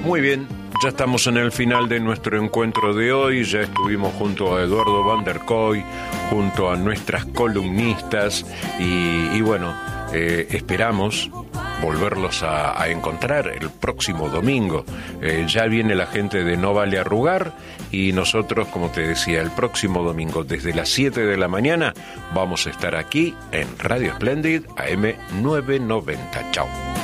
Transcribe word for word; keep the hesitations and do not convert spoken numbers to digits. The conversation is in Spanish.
Muy bien, ya estamos en el final de nuestro encuentro de hoy. Ya estuvimos junto a Eduardo van der Kooi, junto a nuestras columnistas y, y bueno, eh, esperamos volverlos a, a encontrar el próximo domingo. Eh, ya viene la gente de No Vale Arrugar y nosotros, como te decía, el próximo domingo desde las siete de la mañana vamos a estar aquí en Radio Splendid A M novecientos noventa. Chao.